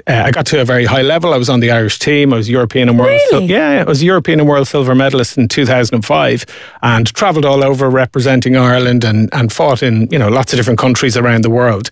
I got to a very high level. I was on the Irish team. I was European and world. Really? I was European and world silver medalist in 2005, and travelled all over representing Ireland and fought in lots of different countries around the world.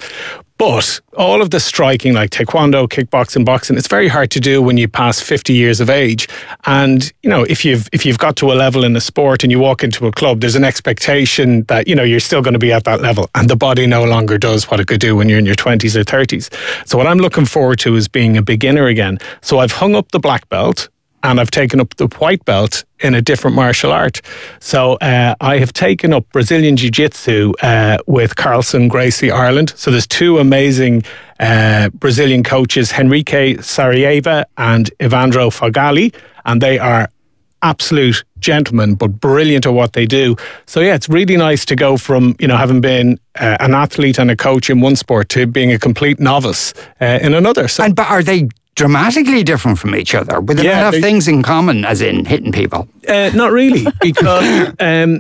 But all of the striking, like taekwondo, kickboxing, boxing, it's very hard to do when you pass 50 years of age. And, if you've got to a level in a sport and you walk into a club, there's an expectation that, you're still going to be at that level. And the body no longer does what it could do when you're in your 20s or 30s. So what I'm looking forward to is being a beginner again. So I've hung up the black belt and I've taken up the white belt in a different martial art. So I have taken up Brazilian Jiu-Jitsu with Carlson Gracie Ireland. So there's two amazing Brazilian coaches, Henrique Saraiva and Evandro Fagali, and they are absolute gentlemen, but brilliant at what they do. So yeah, it's really nice to go from, having been an athlete and a coach in one sport to being a complete novice in another. So, but are they dramatically different from each other? But they have things in common, as in hitting people. Not really, because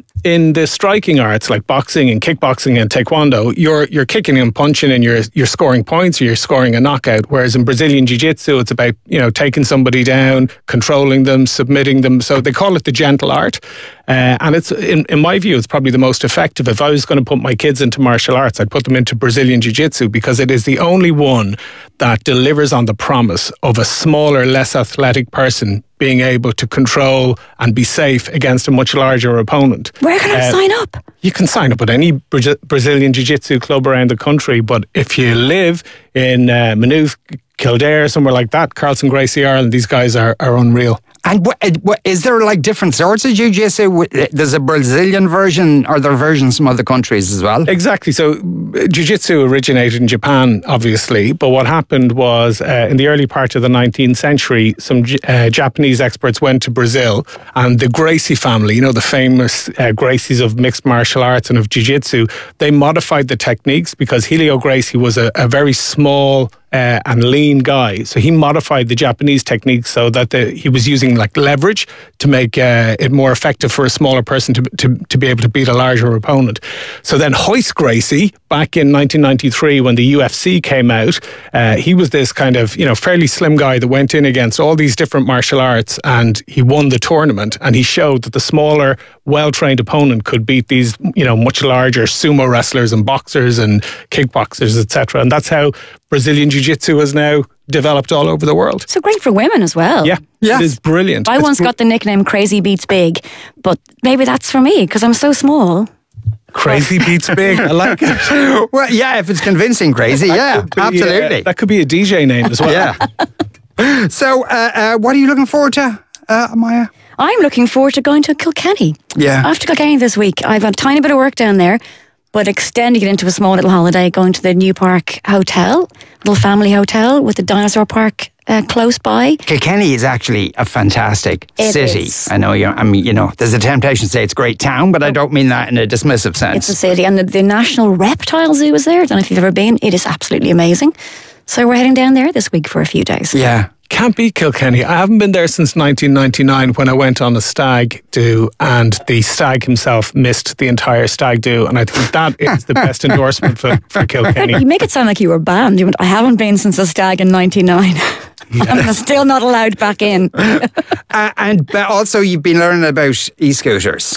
in the striking arts like boxing and kickboxing and taekwondo, you're kicking and punching and you're scoring points or you're scoring a knockout. Whereas in Brazilian Jiu-Jitsu, it's about taking somebody down, controlling them, submitting them. So they call it the gentle art, and it's in my view, it's probably the most effective. If I was going to put my kids into martial arts, I'd put them into Brazilian Jiu-Jitsu because it is the only one that delivers on the promise of a smaller, less athletic person being able to control and be safe against a much larger opponent. Where can I sign up? You can sign up at any Brazilian Jiu-Jitsu club around the country, but if you live in Maynooth, Kildare, somewhere like that, Carlson Gracie Ireland, these guys are unreal. And is there like different sorts of jiu-jitsu? There's a Brazilian version, or there are versions from other countries as well? Exactly. So jiu-jitsu originated in Japan, obviously, but what happened was in the early part of the 19th century, some Japanese experts went to Brazil, and the Gracie family, the famous Gracies of mixed martial arts and of jiu-jitsu, they modified the techniques because Helio Gracie was a very small and lean guy. So he modified the Japanese techniques so that he was using like leverage to make it more effective for a smaller person to be able to beat a larger opponent. So then Royce Gracie, back in 1993 when the UFC came out, he was this kind of, fairly slim guy that went in against all these different martial arts, and he won the tournament, and he showed that the smaller, well-trained opponent could beat these, much larger sumo wrestlers and boxers and kickboxers, etc. And that's how Brazilian Jiu-Jitsu has now developed all over the world. So great for women as well. Yeah. It is brilliant. I once got the nickname Crazy Beats Big, but maybe that's for me because I'm so small. Crazy beats big. I like it. Well, yeah, if it's convincing crazy, absolutely. That could be a DJ name as well. Yeah. So, what are you looking forward to, Maya? I'm looking forward to going to Kilkenny. Yeah. After Kilkenny this week, I've had a tiny bit of work down there, but extending it into a small little holiday, going to the New Park Hotel, little family hotel with the dinosaur park close by. Kilkenny is actually a fantastic city. Is. I know there's a temptation to say it's a great town, but I don't mean that in a dismissive sense. It's a city, and the National Reptile Zoo is there. I don't know if you've ever been. It is absolutely amazing. So we're heading down there this week for a few days. Yeah. Can't beat Kilkenny. I haven't been there since 1999 when I went on a stag do, and the stag himself missed the entire stag do, and I think that is the best endorsement for Kilkenny. You make it sound like you were banned. You went, I haven't been since a stag in 99. I'm still not allowed back in. And also, you've been learning about e-scooters.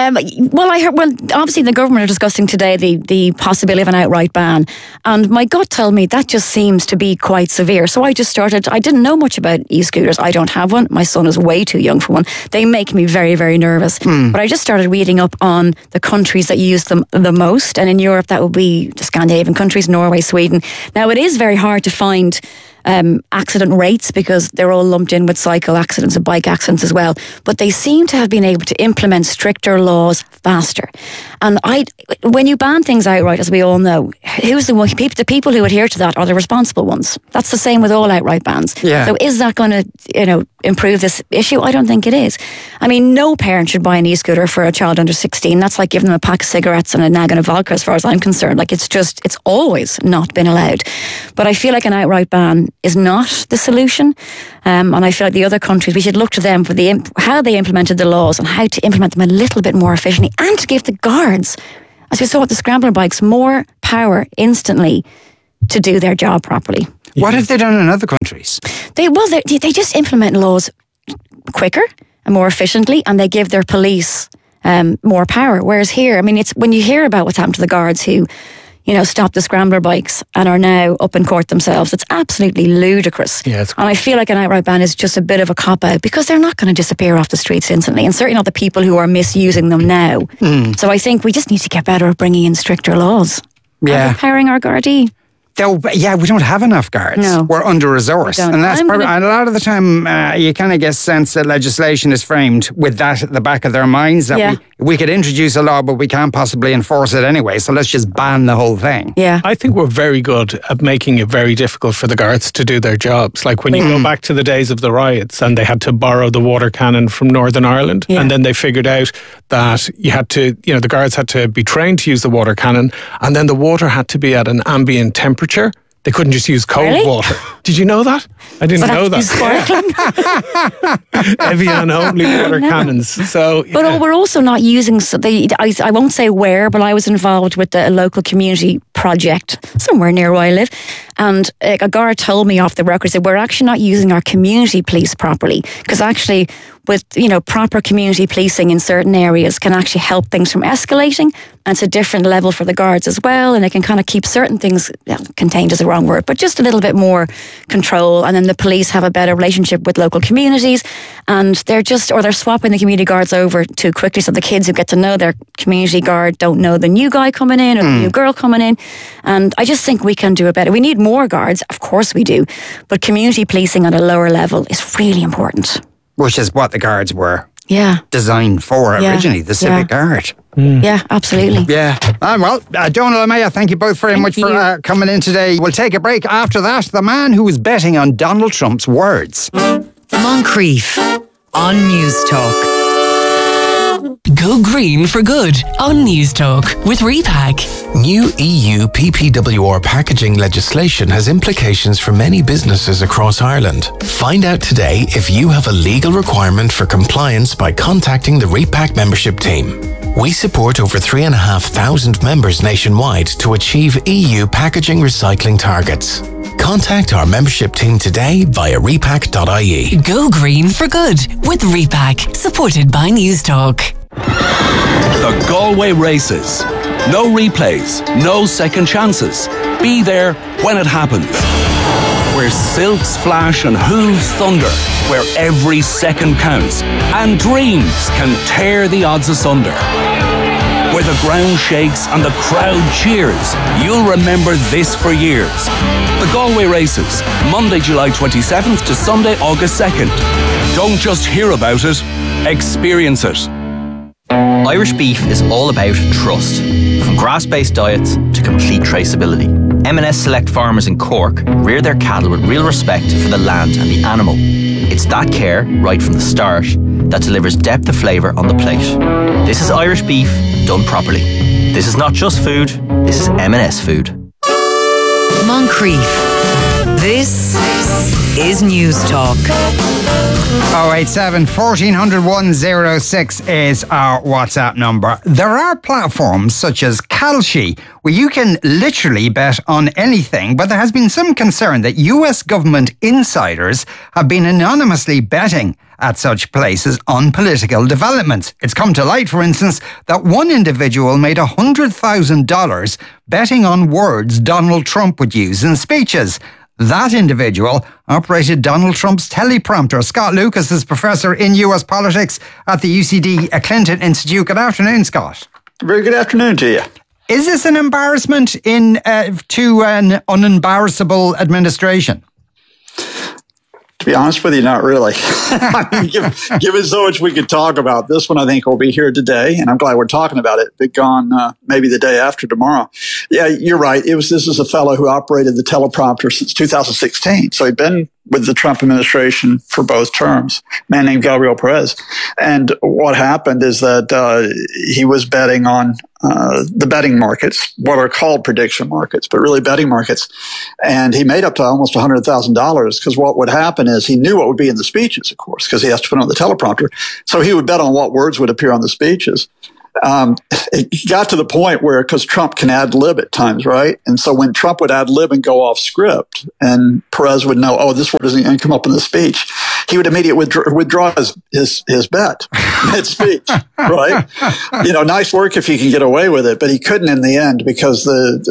Well, obviously the government are discussing today the possibility of an outright ban, and my gut told me that just seems to be quite severe. So I didn't know much about e-scooters. I don't have one. My son is way too young for one. They make me very, very nervous. But I just started reading up on the countries that use them the most, and in Europe that would be the Scandinavian countries, Norway, Sweden. Now it is very hard to find accident rates because they're all lumped in with cycle accidents and bike accidents as well. But they seem to have been able to implement stricter laws faster. And when you ban things outright, as we all know, the people who adhere to that are the responsible ones. That's the same with all outright bans. Yeah. So is that going to, improve this issue? I don't think it is. I mean, no parent should buy an e-scooter for a child under 16. That's like giving them a pack of cigarettes and a naggin of vodka, as far as I'm concerned. Like, it's always not been allowed. But I feel like an outright ban is not the solution. And I feel like the other countries, we should look to them for how they implemented the laws and how to implement them a little bit more efficiently, and to give the guards, as we saw with the scrambler bikes, more power instantly to do their job properly. What have they done in other countries? They just implement laws quicker and more efficiently, and they give their police more power. Whereas here, I mean, it's when you hear about what's happened to the guards who, stopped the scrambler bikes and are now up in court themselves, it's absolutely ludicrous. Yeah, and I feel like an outright ban is just a bit of a cop-out because they're not going to disappear off the streets instantly, and certainly not the people who are misusing them now. So I think we just need to get better at bringing in stricter laws. Yeah. Empowering our Gardaí. Though, yeah, we don't have enough guards. No. We're under-resourced. And that's probably, and a lot of the time, you kind of get sense that legislation is framed with that at the back of their minds, that we could introduce a law, but we can't possibly enforce it anyway, so let's just ban the whole thing. Yeah. I think we're very good at making it very difficult for the guards to do their jobs. Like when you go back to the days of the riots and they had to borrow the water cannon from Northern Ireland, and then they figured out that you had to, the guards had to be trained to use the water cannon, and then the water had to be at an ambient temperature. They couldn't just use cold water. Did you know that? I didn't know that. Evian only water cannons. So, But we're also not using. I won't say where, but I was involved with a local community project somewhere near where I live, and a guard told me off the record, said we're actually not using our community police properly, because actually with proper community policing in certain areas can actually help things from escalating, and it's a different level for the guards as well, and it can kind of keep certain things contained is the wrong word, but just a little bit more control, and then the police have a better relationship with local communities, and they're swapping the community guards over too quickly, so the kids who get to know their community guard don't know the new guy coming in or the new girl coming in, and I just think we can do it better. We need more guards, of course we do, but community policing at a lower level is really important. Which is what the guards were designed for originally, the civic guard. Yeah, absolutely. Yeah. Well, Donal and Maya, thank you both very much for coming in today. We'll take a break. After that, the man who was betting on Donald Trump's words. Moncrief on News Talk. Go green for good on News Talk with Repack. New EU PPWR packaging legislation has implications for many businesses across Ireland. Find out today if you have a legal requirement for compliance by contacting the Repack membership team. We support over 3,500 members nationwide to achieve EU packaging recycling targets. Contact our membership team today via repack.ie. Go green for good with Repack, supported by News Talk. The Galway Races. No replays, no second chances. Be there when it happens. Where silks flash and hooves thunder. Where every second counts and dreams can tear the odds asunder. Where the ground shakes and the crowd cheers. You'll remember this for years. The Galway Races, Monday, July 27th to Sunday, August 2nd. Don't just hear about it, experience it. Irish beef is all about trust. From grass-based diets to complete traceability. M&S Select farmers in Cork rear their cattle with real respect for the land and the animal. It's that care, right from the start, that delivers depth of flavour on the plate. This is Irish beef done properly. This is not just food, this is M&S food. Moncrief. This is News Talk. 087 1400 106 is our WhatsApp number. There are platforms such as Kalshi where you can literally bet on anything, but there has been some concern that US government insiders have been anonymously betting at such places on political developments. It's come to light, for instance, that one individual made $100,000 betting on words Donald Trump would use in speeches. That individual operated Donald Trump's teleprompter. Scott Lucas is professor in US politics at the UCD Clinton Institute. Good afternoon, Scott. Very good afternoon to you. Is this an embarrassment to an unembarrassable administration? To be honest with you, not really. Given so much we could talk about, this one I think will be here today, and I'm glad we're talking about it. Be gone maybe the day after tomorrow. Yeah, you're right. This is a fellow who operated the teleprompter since 2016, so he'd been with the Trump administration for both terms, a man named Gabriel Perez. And what happened is that he was betting on the betting markets, what are called prediction markets, but really betting markets. And he made up to almost $100,000 because what would happen is he knew what would be in the speeches, of course, because he has to put on the teleprompter. So he would bet on what words would appear on the speeches. it got to the point where, because Trump can ad lib at times, right? And so when Trump would ad lib and go off script, and Perez would know, oh, this word isn't going to come up in the speech, he would immediately withdraw his bet mid speech, right? Nice work if you can get away with it, but he couldn't in the end because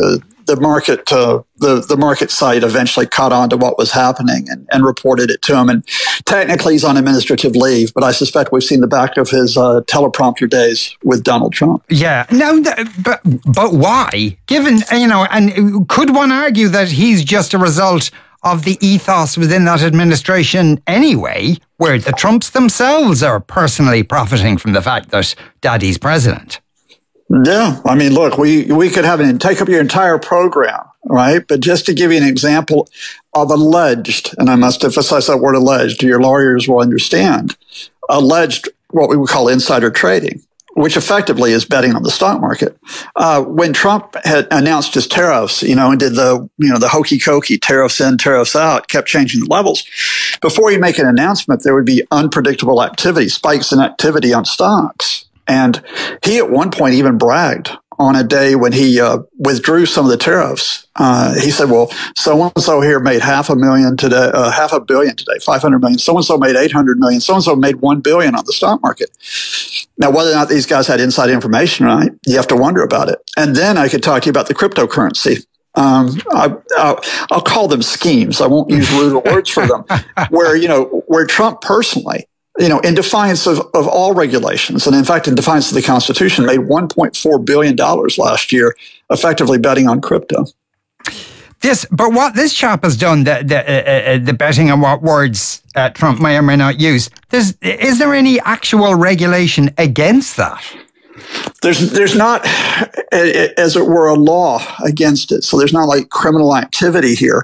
the market site eventually caught on to what was happening and reported it to him. And technically he's on administrative leave, but I suspect we've seen the back of his teleprompter days with Donald Trump. Yeah. No, but why? Given, and could one argue that he's just a result of the ethos within that administration anyway, where the Trumps themselves are personally profiting from the fact that Daddy's president? Yeah. I mean, look, we could take up your entire program, right? But just to give you an example of alleged, and I must emphasize that word alleged, your lawyers will understand, alleged what we would call insider trading, which effectively is betting on the stock market. When Trump had announced his tariffs, and did the hokey cokey tariffs in, tariffs out, kept changing the levels. Before he'd make an announcement, there would be unpredictable activity, spikes in activity on stocks. And he at one point even bragged on a day when he withdrew some of the tariffs. He said, well, so-and-so here made $500 million today, 500 million. So-and-so made 800 million. So-and-so made 1 billion on the stock market. Now, whether or not these guys had inside information, right, you have to wonder about it. And then I could talk to you about the cryptocurrency. I'll call them schemes. I won't use rude words for them. Where Trump personally, in defiance of all regulations, and in fact, in defiance of the Constitution, made $1.4 billion last year, effectively betting on crypto. But what this chap has done, the betting on what words Trump may or may not use, is there any actual regulation against that? There's not, as it were, a law against it. So there's not like criminal activity here.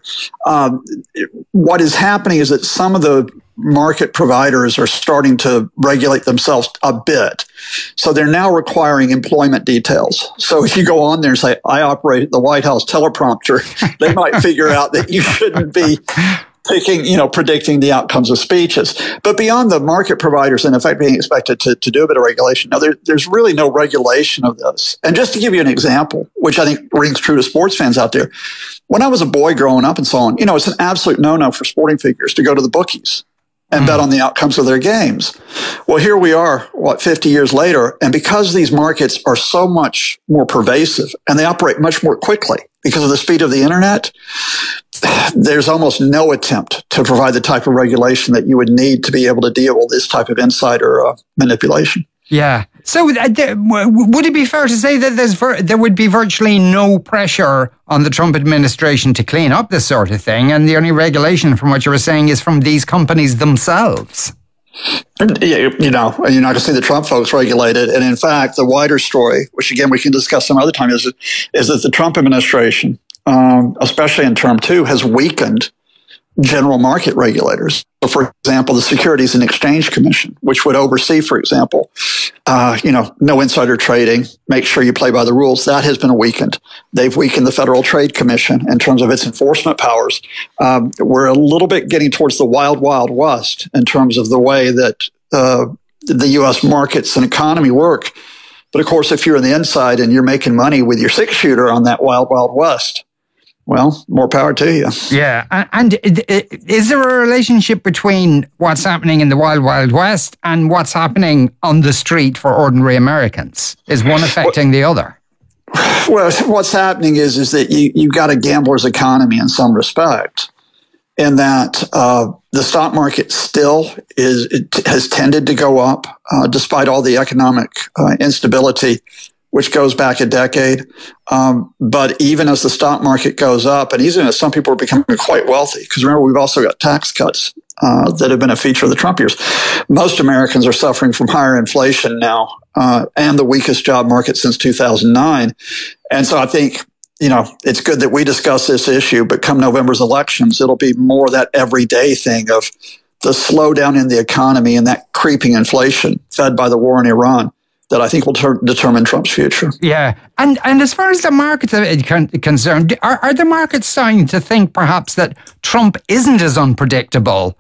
What is happening is that some of the market providers are starting to regulate themselves a bit. So they're now requiring employment details. So if you go on there and say, I operate the White House teleprompter, they might figure out that you shouldn't be predicting the outcomes of speeches. But beyond the market providers, in effect, being expected to do a bit of regulation, now there's really no regulation of this. And just to give you an example, which I think rings true to sports fans out there, when I was a boy growing up and so on, it's an absolute no-no for sporting figures to go to the bookies and bet on the outcomes of their games. Well, here we are, 50 years later, and because these markets are so much more pervasive and they operate much more quickly because of the speed of the internet, there's almost no attempt to provide the type of regulation that you would need to be able to deal with this type of insider manipulation. Yeah. So would it be fair to say that there would be virtually no pressure on the Trump administration to clean up this sort of thing, and the only regulation, from what you were saying, is from these companies themselves? You're not going to see the Trump folks regulate it. And in fact, the wider story, which again we can discuss some other time, is that the Trump administration, especially in term 2, has weakened general market regulators. So, for example, the Securities and Exchange Commission, which would oversee, for example, no insider trading, make sure you play by the rules, that has been weakened. They've weakened the Federal Trade Commission in terms of its enforcement powers. We're a little bit getting towards the wild, wild west in terms of the way that the U.S. markets and economy work. But of course, if you're on the inside and you're making money with your six-shooter on that wild, wild west, well, more power to you. Yeah. And is there a relationship between what's happening in the Wild Wild West and what's happening on the street for ordinary Americans? Is one affecting the other? Well, what's happening is that you've got a gambler's economy in some respect, in that the stock market still has tended to go up despite all the economic instability, which goes back a decade. But even as the stock market goes up, and even as some people are becoming quite wealthy, because remember, we've also got tax cuts that have been a feature of the Trump years. Most Americans are suffering from higher inflation now and the weakest job market since 2009. And so I think, it's good that we discuss this issue, but come November's elections, it'll be more that everyday thing of the slowdown in the economy and that creeping inflation fed by the war in Iran that I think will determine Trump's future. Yeah. And as far as the markets are concerned, are the markets starting to think perhaps that Trump isn't as unpredictable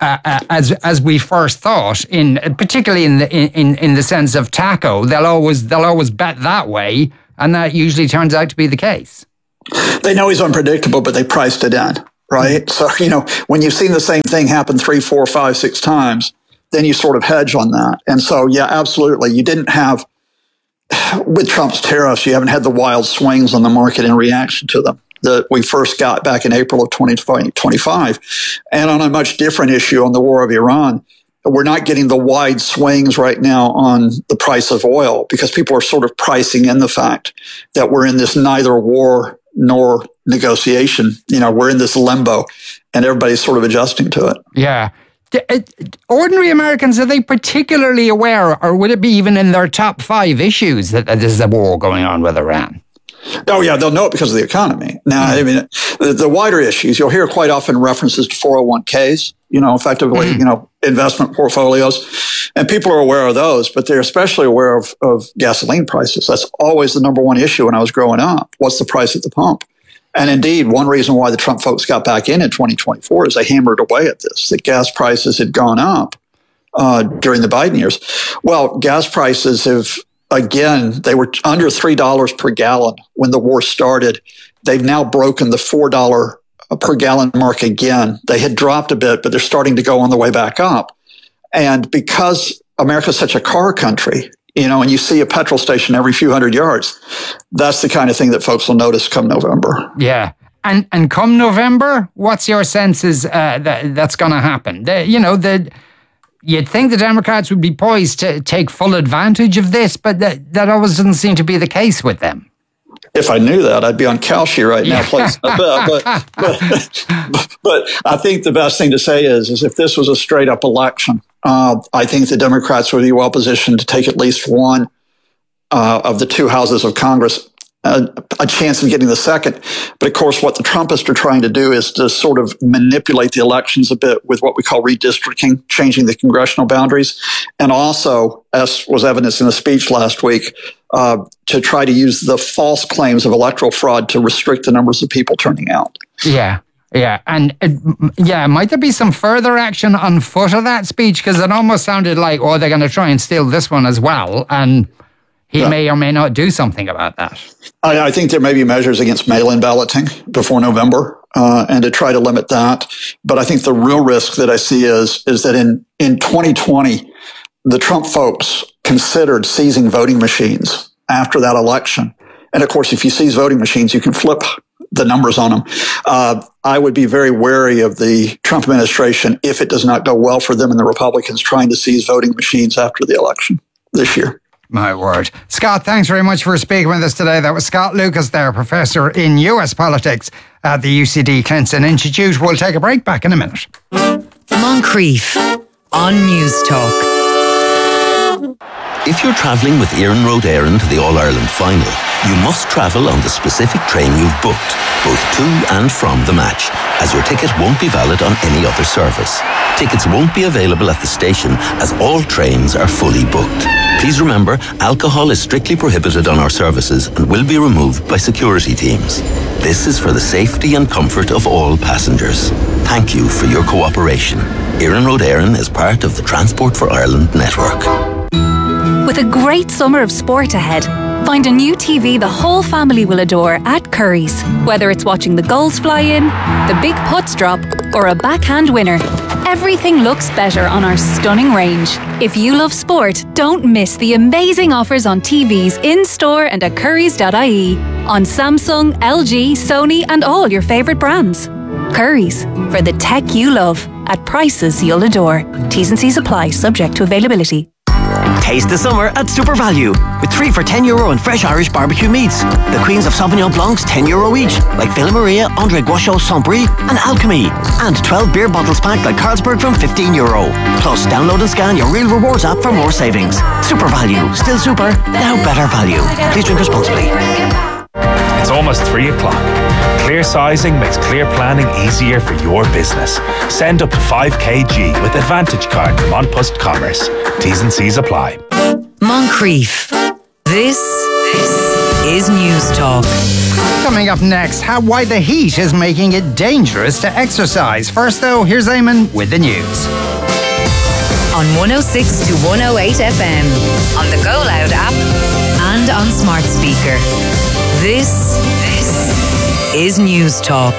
as we first thought, particularly in the sense of taco. They'll always bet that way, and that usually turns out to be the case. They know he's unpredictable, but they priced it in, right? So, when you've seen the same thing happen 3, 4, 5, 6 times, then you sort of hedge on that. And so, yeah, absolutely. You didn't have, with Trump's tariffs, you haven't had the wild swings on the market in reaction to them that we first got back in April of 2025. And on a much different issue on the war of Iran, we're not getting the wide swings right now on the price of oil because people are sort of pricing in the fact that we're in this neither war nor negotiation. We're in this limbo and everybody's sort of adjusting to it. Yeah. Ordinary Americans, are they particularly aware, or would it be even in their top 5 issues that there's a war going on with Iran? Oh, yeah, they'll know it because of the economy. Now, I mean, the wider issues, you'll hear quite often references to 401ks, effectively, investment portfolios. And people are aware of those, but they're especially aware of gasoline prices. That's always the number one issue when I was growing up. What's the price at the pump? And indeed, one reason why the Trump folks got back in 2024 is they hammered away at this, that gas prices had gone up during the Biden years. Well, gas prices have, again, they were under $3 per gallon when the war started. They've now broken the $4 per gallon mark again. They had dropped a bit, but they're starting to go on the way back up. And because America's such a car country, and you see a petrol station every few hundred yards, that's the kind of thing that folks will notice come November. Yeah. And come November, what's your sense is that's going to happen? You'd think the Democrats would be poised to take full advantage of this, but that always doesn't seem to be the case with them. If I knew that, I'd be on Kalshi right now placing a bet. But I think the best thing to say is if this was a straight up election, I think the Democrats would be well positioned to take at least one of the 2 houses of Congress, a chance of getting the second. But of course, what the Trumpists are trying to do is to sort of manipulate the elections a bit with what we call redistricting, changing the congressional boundaries. And also, as was evidenced in the speech last week, to try to use the false claims of electoral fraud to restrict the numbers of people turning out. Yeah. Yeah. And might there be some further action on foot of that speech? Because it almost sounded like, they're going to try and steal this one as well. And he may or may not do something about that. I think there may be measures against mail-in balloting before November and to try to limit that. But I think the real risk that I see is that in 2020, the Trump folks considered seizing voting machines after that election. And of course, if you seize voting machines, you can flip the numbers on them. I would be very wary of the Trump administration if it does not go well for them and the Republicans trying to seize voting machines after the election this year. My word. Scott, thanks very much for speaking with us today. That was Scott Lucas there, professor in US politics at the UCD Clinton Institute. We'll take a break, back in a minute. Moncrief on News Talk. If you're travelling with Éireann Road Éireann to the All-Ireland final, you must travel on the specific train you've booked, both to and from the match, as your ticket won't be valid on any other service. Tickets won't be available at the station as all trains are fully booked. Please remember, alcohol is strictly prohibited on our services and will be removed by security teams. This is for the safety and comfort of all passengers. Thank you for your cooperation. Éireann Road Éireann is part of the Transport for Ireland network. With a great summer of sport ahead, find a new TV the whole family will adore at Curry's. Whether it's watching the goals fly in, the big putts drop, or a backhand winner, everything looks better on our stunning range. If you love sport, don't miss the amazing offers on TVs in-store and at currys.ie on Samsung, LG, Sony and all your favourite brands. Curry's, for the tech you love, at prices you'll adore. T's and C's apply, subject to availability. Taste the summer at Super Value with 3 for €10 on fresh Irish barbecue meats. The Queens of Sauvignon Blancs €10 each, like Villa Maria, André Guachot, Saint-Brie and Alchemy. And 12 beer bottles packed like Carlsberg from €15. Plus, download and scan your Real Rewards app for more savings. Super Value, still super, now better value. Please drink responsibly. It's almost 3 o'clock. Clear sizing makes clear planning easier for your business. Send up to 5 kg with Advantage Card from An Post Commerce. T's and C's apply. Moncrief. This is News Talk. Coming up next, why the heat is making it dangerous to exercise. First though, here's Eamon with the news. On 106 to 108 FM, on the Go Loud app, and on smart speaker. This is News Talk.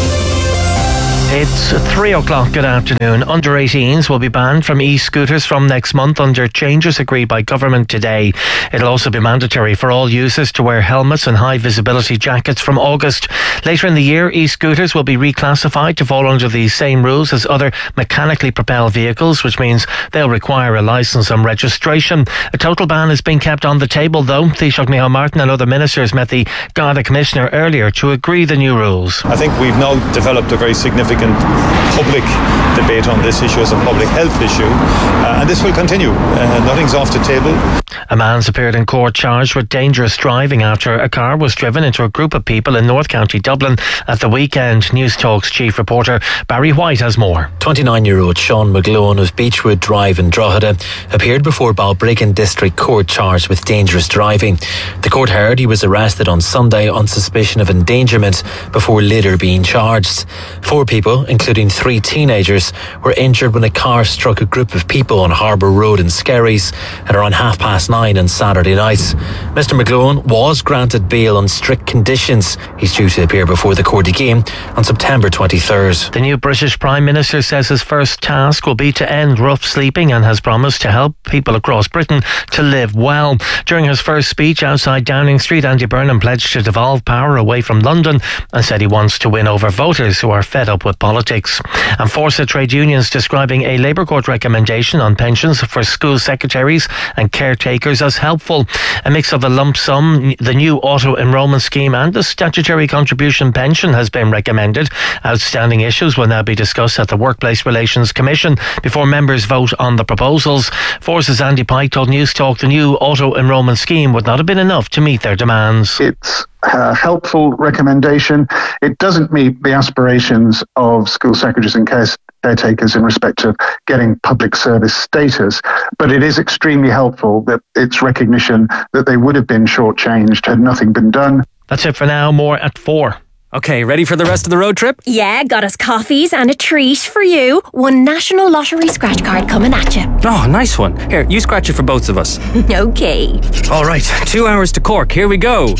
It's 3 o'clock. Good afternoon. Under 18s will be banned from e-scooters from next month under changes agreed by government today. It'll also be mandatory for all users to wear helmets and high visibility jackets from August. Later in the year, e-scooters will be reclassified to fall under the same rules as other mechanically propelled vehicles, which means they'll require a licence and registration. A total ban is being kept on the table, though. Taoiseach Micheál Martin and other ministers met the Garda Commissioner earlier to agree the new rules. I think we've now developed a very significant public debate on this issue as a public health issue, and this will continue. Nothing's off the table. A man's appeared in court charged with dangerous driving after a car was driven into a group of people in North County Dublin at the weekend. News Talk's chief reporter Barry White has more. 29-year-old Sean McGlone of Beechwood Drive in Drogheda appeared before Balbriggan District Court charged with dangerous driving. The court heard he was arrested on Sunday on suspicion of endangerment before later being charged. 4 people, including 3 teenagers, were injured when a car struck a group of people on Harbour Road in Skerries at around 9:30 on Saturday night. Mr McGlone was granted bail on strict conditions. He's due to appear before the court again on September 23rd. The new British Prime Minister says his first task will be to end rough sleeping and has promised to help people across Britain to live well. During his first speech outside Downing Street, Andy Burnham pledged to devolve power away from London and said he wants to win over voters who are fed up with politics. And Forza trade unions describing a Labour Court recommendation on pensions for school secretaries and caretakers as helpful. A mix of the lump sum, the new auto enrolment scheme and the statutory contribution pension has been recommended. Outstanding issues will now be discussed at the Workplace Relations Commission before members vote on the proposals. Forza's Andy Pike told News Talk the new auto enrolment scheme would not have been enough to meet their demands. It's a helpful recommendation. It doesn't meet the aspirations of school secretaries and caretakers in respect of getting public service status, but it is extremely helpful that it's recognition that they would have been shortchanged had nothing been done. That's it for now. More at 4. Okay, ready for the rest of the road trip? Yeah, got us coffees and a treat for you. 1 National Lottery scratch card coming at you. Oh, nice one. Here, you scratch it for both of us. Okay. All right, 2 hours to Cork. Here we go.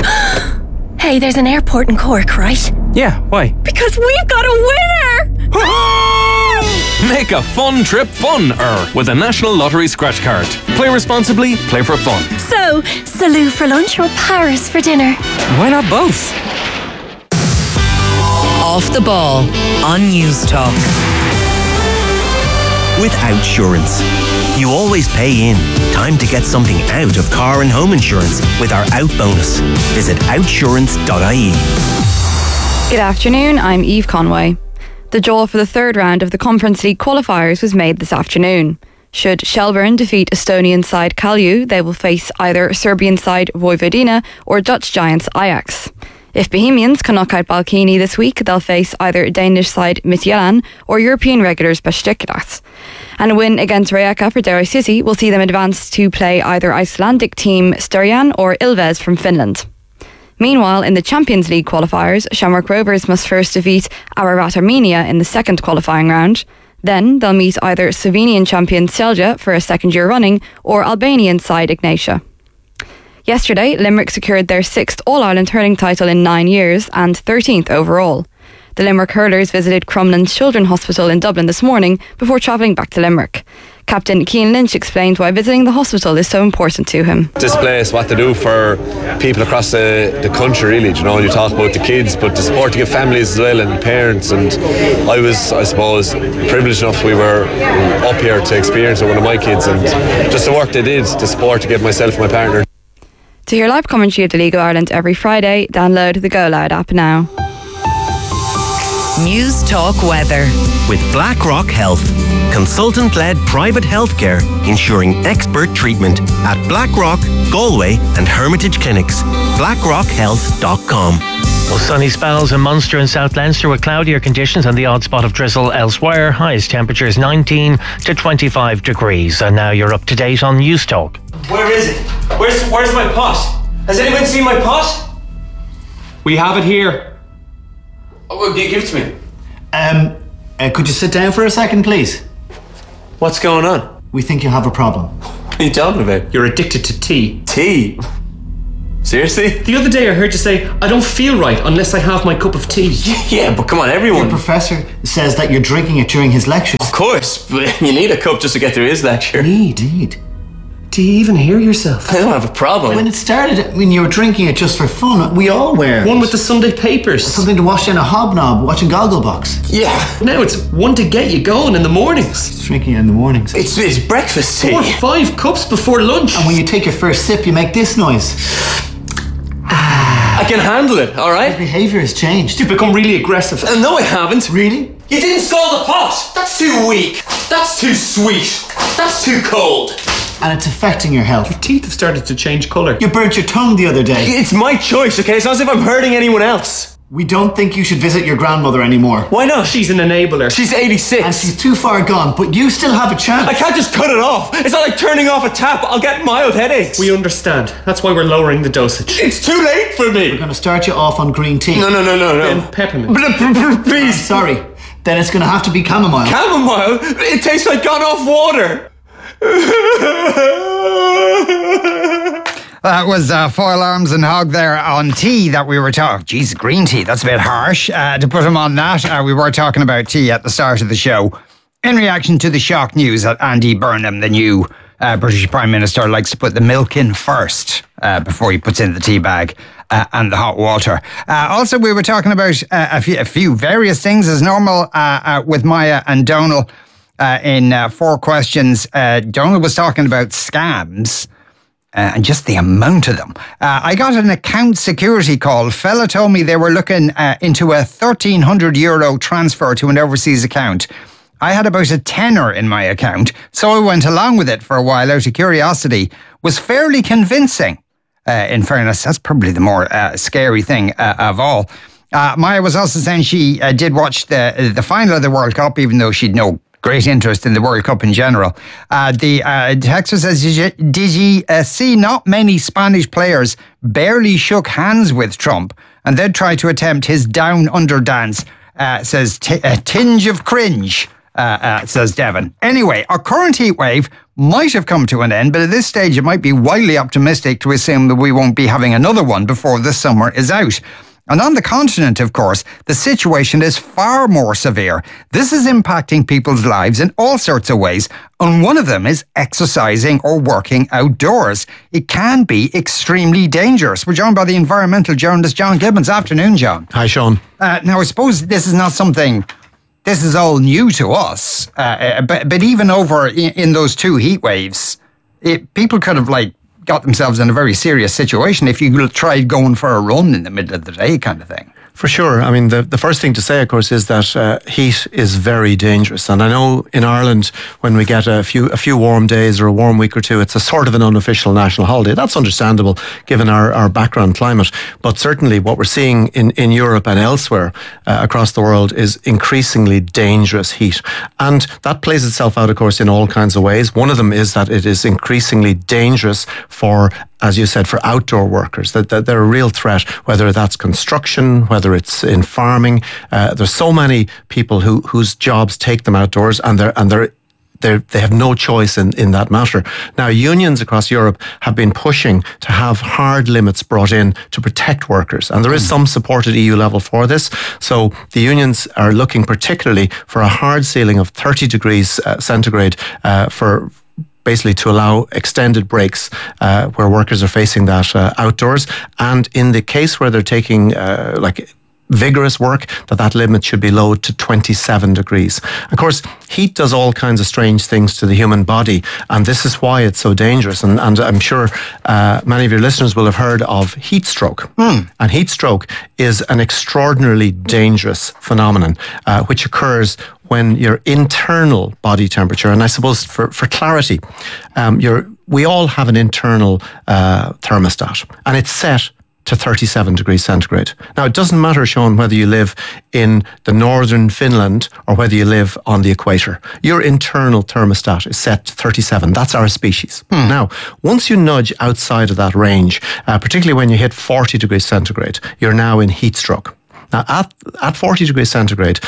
Hey, there's an airport in Cork, right? Yeah, why? Because we've got a winner! Make a fun trip funner with a National Lottery scratch card. Play responsibly, play for fun. So, Salou for lunch or Paris for dinner? Why not both? Off the Ball on News Talk. With Outsurance, you always pay in. Time to get something out of car and home insurance with our Out bonus. Visit outsurance.ie. Good afternoon, I'm Eve Conway. The draw for the 3rd round of the Conference League qualifiers was made this afternoon. Should Shelbourne defeat Estonian side Kalju, they will face either Serbian side Vojvodina or Dutch giants Ajax. If Bohemians can knock out Balkany this week, they'll face either Danish side Midtjylland or European regulars Besiktas. And a win against Rijeka for Derry City will see them advance to play either Icelandic team Stjarnan or Ilves from Finland. Meanwhile, in the Champions League qualifiers, Shamrock Rovers must first defeat Ararat Armenia in the 2nd qualifying round. Then they'll meet either Slovenian champion Celje for a 2nd year running or Albanian side Ignatia. Yesterday, Limerick secured their 6th All-Ireland hurling title in 9 years and 13th overall. The Limerick hurlers visited Crumlin's Children's Hospital in Dublin this morning before travelling back to Limerick. Captain Cian Lynch explained why visiting the hospital is so important to him. Displays what they do for people across the country, really. You know, you talk about the kids, but the support to give families as well and parents. And I was, I suppose, privileged enough we were up here to experience with one of my kids, and just the work they did, the support to give myself and my partner. To hear live commentary of the League of Ireland every Friday, download the Go Loud app now. News Talk Weather. With BlackRock Health, consultant-led private healthcare ensuring expert treatment at BlackRock, Galway and Hermitage Clinics. BlackRockHealth.com. Well, sunny spells in Munster and South Leinster with cloudier conditions and the odd spot of drizzle elsewhere. Highest temperatures 19 to 25 degrees. And now you're up to date on News Talk. Where is it? Where's my pot? Has anyone seen my pot? We have it here. Oh, well, give it to me. Could you sit down for a second, please? What's going on? We think you have a problem. What are you talking about? You're addicted to tea. Tea? Seriously? The other day I heard you say, I don't feel right unless I have my cup of tea. Yeah, but come on, everyone. Your professor says that you're drinking it during his lectures. Of course, but you need a cup just to get through his lecture. Need. Do you even hear yourself? I don't have a problem. When it started, when you were drinking it just for fun, we all were. One with the Sunday papers. Something to wash down a hobnob, watching Gogglebox. Yeah. Now it's one to get you going in the mornings. It's drinking it in the mornings. It's breakfast tea. 4 or 5 cups before lunch. And when you take your first sip, you make this noise. I can handle it, alright? Your behaviour has changed. You've become really aggressive. No, I haven't. Really? You didn't scald the pot. That's too weak. That's too sweet. That's too cold. And it's affecting your health. Your teeth have started to change colour. You burnt your tongue the other day. It's my choice, okay? It's not as if I'm hurting anyone else. We don't think you should visit your grandmother anymore. Why not? She's an enabler. She's 86. And she's too far gone, but you still have a chance. I can't just cut it off. It's not like turning off a tap. I'll get mild headaches. We understand. That's why we're lowering the dosage. It's too late for me. We're going to start you off on green tea. No. Then peppermint. Please. Sorry. Then it's going to have to be chamomile. Chamomile? It tastes like gone off water. That was Foil Arms and Hog there on tea that we were talking. Geez, green tea, that's a bit harsh to put him on that. We were talking about tea at the start of the show. In reaction to the shock news that Andy Burnham, the new British Prime Minister, likes to put the milk in first before he puts in the tea bag and the hot water. Also, we were talking about a few various things as normal with Maya and Donal in 4 questions. Donal was talking about scams. And just the amount of them. I got an account security call. Fella told me they were looking into a €1,300 transfer to an overseas account. I had about a tenner in my account, so I went along with it for a while out of curiosity. Was fairly convincing. In fairness, that's probably the more scary thing of all. Maya was also saying she did watch the final of the World Cup, even though she'd no great interest in the World Cup in general. The texter says, did you see not many Spanish players barely shook hands with Trump and then tried to attempt his down-under dance? Says, a tinge of cringe, says Devon. Anyway, our current heat wave might have come to an end, but at this stage it might be wildly optimistic to assume that we won't be having another one before the summer is out. And on the continent, of course, the situation is far more severe. This is impacting people's lives in all sorts of ways, and one of them is exercising or working outdoors. It can be extremely dangerous. We're joined by the environmental journalist John Gibbons. Afternoon, John. Hi, Sean. Now, I suppose this is not something... This is all new to us, but even over in those 2 heat waves, people could have got themselves in a very serious situation if you tried going for a run in the middle of the day kind of thing. For sure. I mean, the first thing to say, of course, is that heat is very dangerous. And I know in Ireland, when we get a few warm days or a warm week or two, it's a sort of an unofficial national holiday. That's understandable, given our background climate. But certainly what we're seeing in Europe and elsewhere across the world is increasingly dangerous heat. And that plays itself out, of course, in all kinds of ways. One of them is that it is increasingly dangerous for, as you said, for outdoor workers, that they're a real threat, whether that's construction, whether it's in farming. There's so many people whose jobs take them outdoors, and they have no choice in that matter. Now, unions across Europe have been pushing to have hard limits brought in to protect workers, and there is some support at EU level for this. So the unions are looking particularly for a hard ceiling of 30 degrees centigrade for basically to allow extended breaks where workers are facing that outdoors. And in the case where they're taking vigorous work, that limit should be lowered to 27 degrees. Of course, heat does all kinds of strange things to the human body, and this is why it's so dangerous. And I'm sure many of your listeners will have heard of heat stroke. And heat stroke is an extraordinarily dangerous phenomenon which occurs when your internal body temperature, and I suppose for clarity, we all have an internal thermostat, and it's set to 37 degrees centigrade. Now, it doesn't matter, Sean, whether you live in the northern Finland or whether you live on the equator. Your internal thermostat is set to 37. That's our species. Now, once you nudge outside of that range, particularly when you hit 40 degrees centigrade, you're now in heat stroke. Now, at 40 degrees centigrade,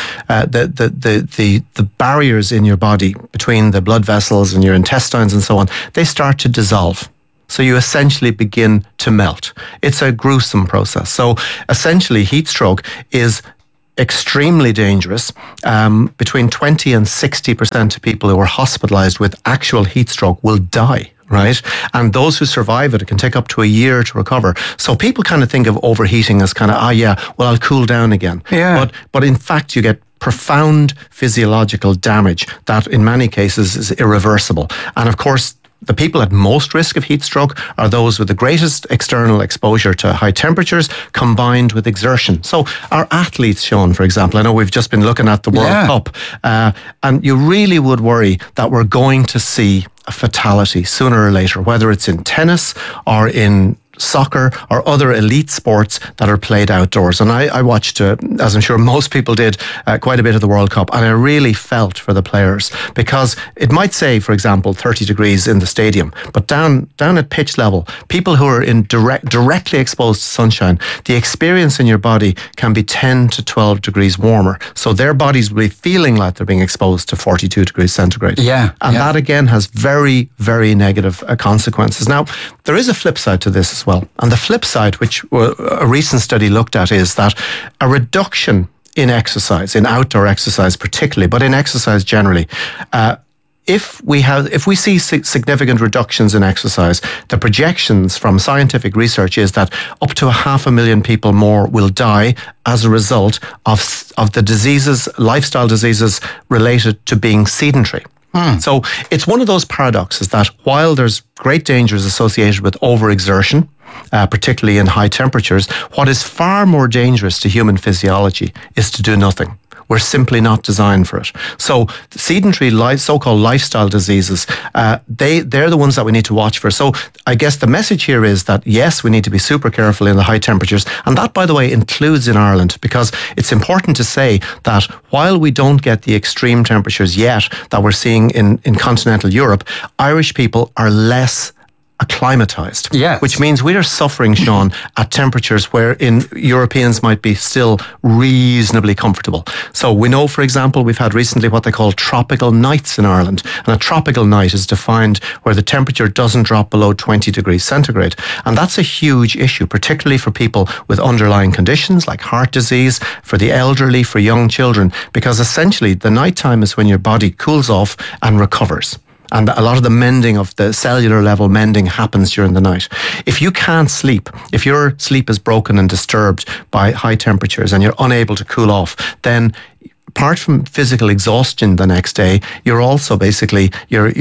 the barriers in your body between the blood vessels and your intestines and so on, they start to dissolve. So you essentially begin to melt. It's a gruesome process. So essentially, heat stroke is extremely dangerous. Between 20 and 60% of people who are hospitalized with actual heat stroke will die. Right? And those who survive it can take up to a year to recover. So people kind of think of overheating as kind of, I'll cool down again. Yeah. But in fact, you get profound physiological damage that in many cases is irreversible. And of course, the people at most risk of heat stroke are those with the greatest external exposure to high temperatures combined with exertion. So our athletes, Sean, for example, I know we've just been looking at the World Cup, and you really would worry that we're going to see a fatality sooner or later, whether it's in tennis or in soccer or other elite sports that are played outdoors. And I watched, as I'm sure most people did, quite a bit of the World Cup, and I really felt for the players, because it might say, for example, 30 degrees in the stadium, but down at pitch level, people who are directly exposed to sunshine, the experience in your body can be 10 to 12 degrees warmer. So their bodies will be feeling like they're being exposed to 42 degrees centigrade. And that again has very, very negative consequences. Now, there is a flip side to this as well. And the flip side, which a recent study looked at, is that a reduction in exercise, in outdoor exercise particularly, but in exercise generally, if we see significant reductions in exercise, the projections from scientific research is that up to 500,000 people more will die as a result of the diseases, lifestyle diseases related to being sedentary. So it's one of those paradoxes that while there's great dangers associated with overexertion, particularly in high temperatures, what is far more dangerous to human physiology is to do nothing. We're simply not designed for it. So sedentary, so-called lifestyle diseases, they're the ones that we need to watch for. So I guess the message here is that, yes, we need to be super careful in the high temperatures. And that, by the way, includes in Ireland, because it's important to say that while we don't get the extreme temperatures yet that we're seeing in continental Europe, Irish people are less acclimatized, which means we are suffering, Sean, at temperatures where Europeans might be still reasonably comfortable. So we know, for example, we've had recently what they call tropical nights in Ireland, and a tropical night is defined where the temperature doesn't drop below 20 degrees centigrade, and that's a huge issue, particularly for people with underlying conditions like heart disease, for the elderly, for young children, because essentially the nighttime is when your body cools off and recovers. And a lot of the mending of the cellular level mending happens during the night. If you can't sleep, if your sleep is broken and disturbed by high temperatures and you're unable to cool off, then apart from physical exhaustion the next day, you're also basically,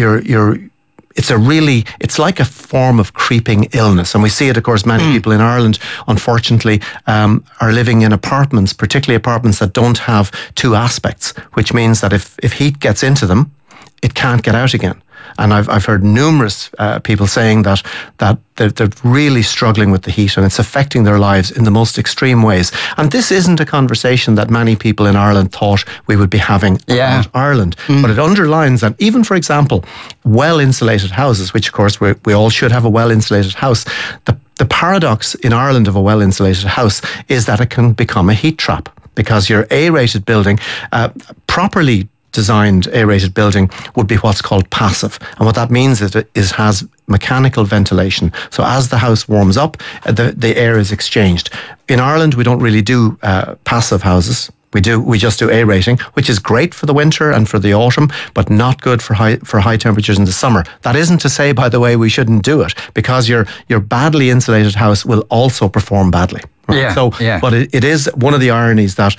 it's like a form of creeping illness. And we see it, of course, many people in Ireland, unfortunately, are living in apartments, particularly apartments that don't have two aspects, which means that if heat gets into them, it can't get out again. And I've heard numerous people saying that they're really struggling with the heat and it's affecting their lives in the most extreme ways. And this isn't a conversation that many people in Ireland thought we would be having about Ireland. But it underlines that even, for example, well-insulated houses, which of course we all should have a well-insulated house, the paradox in Ireland of a well-insulated house is that it can become a heat trap, because your A-rated building, properly designed A-rated building, would be what's called passive. And what that means is it has mechanical ventilation. So as the house warms up, the air is exchanged. In Ireland, we don't really do passive houses. We just do A rating, which is great for the winter and for the autumn, but not good for high temperatures in the summer. That isn't to say, by the way, we shouldn't do it, because your badly insulated house will also perform badly. Right? But it is one of the ironies that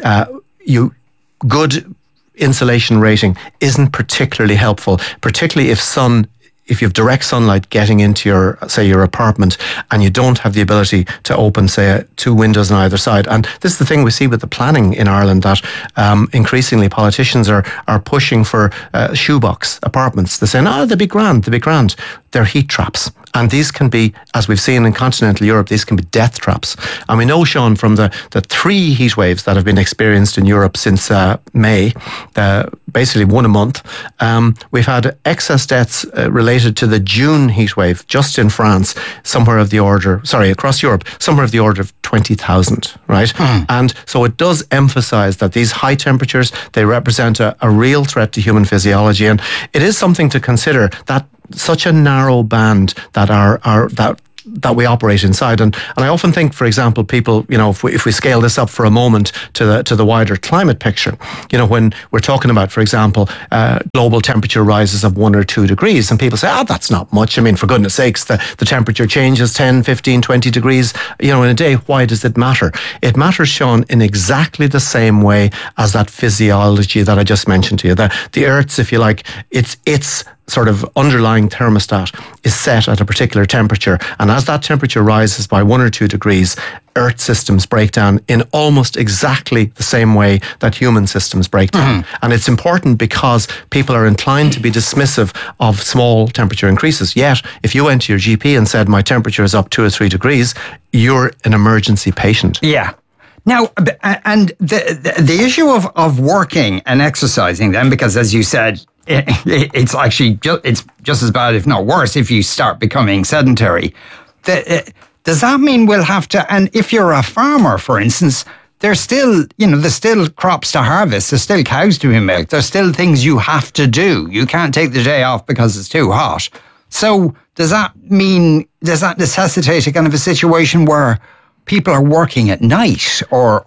good insulation rating isn't particularly helpful, particularly if you have direct sunlight getting into your apartment and you don't have the ability to open, say, two windows on either side. And this is the thing we see with the planning in Ireland, that increasingly politicians are pushing for shoebox apartments. They're saying, they'll be grand. They're heat traps. And these can be, as we've seen in continental Europe, these can be death traps. And we know, Sean, from the 3 heat waves that have been experienced in Europe since May, basically one a month, we've had excess deaths related to the June heat wave just in France, across Europe, somewhere of the order of 20,000, right? And so it does emphasize that these high temperatures, they represent a real threat to human physiology. And it is something to consider that such a narrow band that we operate inside. And I often think, for example, people, if we scale this up for a moment to the wider climate picture, when we're talking about, for example, global temperature rises of 1 or 2 degrees, and people say, that's not much. I mean, for goodness sakes, the temperature changes 10, 15, 20 degrees, in a day. Why does it matter? It matters, Sean, in exactly the same way as that physiology that I just mentioned to you. The Earth's, if you like, it's sort of underlying thermostat is set at a particular temperature. And as that temperature rises by 1 or 2 degrees, Earth systems break down in almost exactly the same way that human systems break down. And it's important because people are inclined to be dismissive of small temperature increases. Yet, if you went to your GP and said, my temperature is up 2 or 3 degrees, you're an emergency patient. Yeah. Now, and the issue of working and exercising then, because as you said, it's actually it's just as bad, if not worse, if you start becoming sedentary. Does that mean we'll have to? And if you're a farmer, for instance, there's still crops to harvest. There's still cows to be milked. There's still things you have to do. You can't take the day off because it's too hot. So does that necessitate a kind of a situation where people are working at night or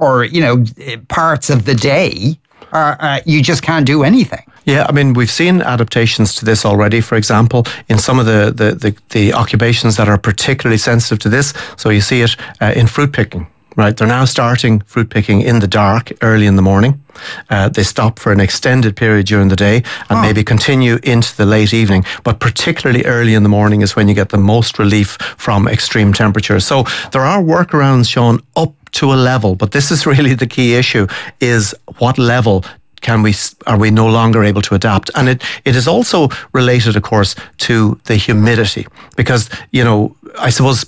parts of the day, or you just can't do anything? Yeah, I mean, we've seen adaptations to this already. For example, in some of the occupations that are particularly sensitive to this. So you see it in fruit picking, right? They're now starting fruit picking in the dark, early in the morning. They stop for an extended period during the day and maybe continue into the late evening. But particularly early in the morning is when you get the most relief from extreme temperatures. So there are workarounds, Sean, up to a level. But this is really the key issue, is what level are we no longer able to adapt? And it is also related, of course, to the humidity, because, I suppose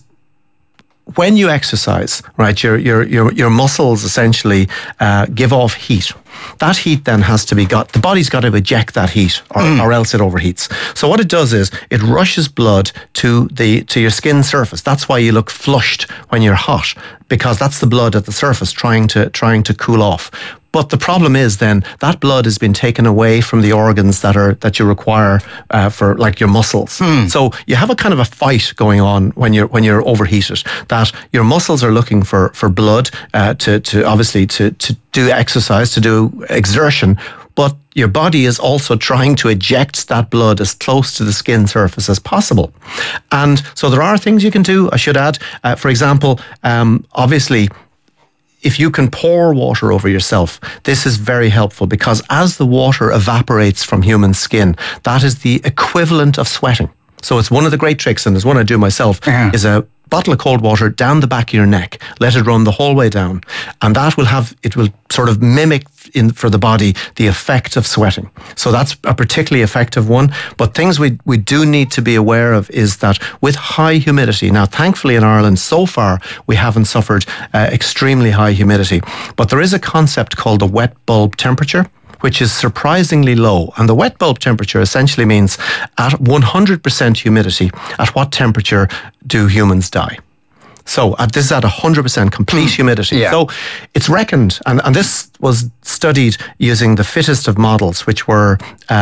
when you exercise, right, your muscles essentially give off heat. That heat then has to the body's got to eject that heat or else it overheats. So what it does is it rushes blood to your skin surface. That's why you look flushed when you're hot, because that's the blood at the surface trying to cool off. But the problem is then that blood has been taken away from the organs that you require for, like, your muscles. So you have a kind of a fight going on when you're overheated, that your muscles are looking for blood to obviously to do exercise, to do exertion, but your body is also trying to eject that blood as close to the skin surface as possible. And so there are things you can do, I should add. For example, obviously, if you can pour water over yourself, this is very helpful, because as the water evaporates from human skin, that is the equivalent of sweating. So it's one of the great tricks, and there's one I do myself, is a bottle of cold water down the back of your neck, let it run the whole way down, and it will sort of mimic for the body the effect of sweating. So that's a particularly effective one. But things we do need to be aware of is that with high humidity, now thankfully in Ireland so far we haven't suffered extremely high humidity, but there is a concept called the wet bulb temperature, which is surprisingly low. And the wet bulb temperature essentially means at 100% humidity, at what temperature do humans die? So this is at 100% complete humidity. Yeah. So it's reckoned, and this was studied using the fittest of models, which were